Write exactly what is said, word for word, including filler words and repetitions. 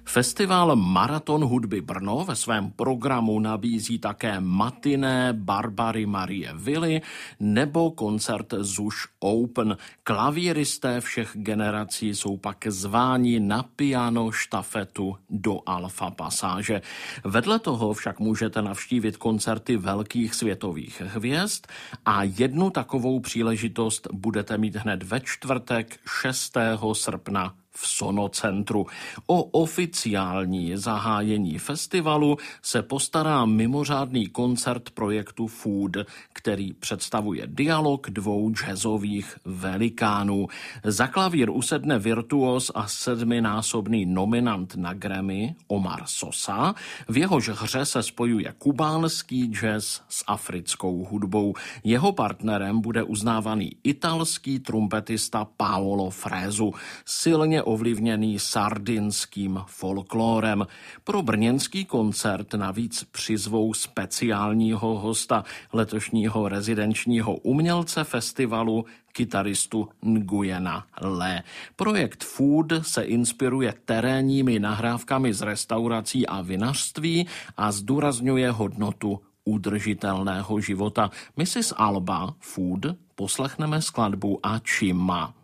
Festival Maraton hudby Brno ve svém programu nabízí také matiné Barbary Marie Villy nebo koncert Zuš Open. Klavíristé všech generací jsou pak zváni na piano štafetu do Alfa pasáže. Vedle toho však můžete navštívit koncerty velkých světových hvězd a jednu takovou příležitost budete mít hned ve čtvrtek šestého srpna v Sonocentru. O oficiální zahájení festivalu se postará mimořádný koncert projektu Food, který představuje dialog dvou jazzových velikánů. Za klavír usedne virtuos a sedminásobný nominant na Grammy Omar Sosa. V jehož hře se spojuje kubánský jazz s africkou hudbou. Jeho partnerem bude uznávaný italský trumpetista Paolo Fresu, silně ovlivněný sardinským folklórem. Pro brněnský koncert navíc přizvou speciálního hosta, letošního rezidenčního umělce festivalu, kytaristu Nguyena Le. Projekt Food se inspiruje terénními nahrávkami z restaurací a vinařství a zdůrazňuje hodnotu udržitelného života. My si z alba Food poslechneme skladbu Achimma.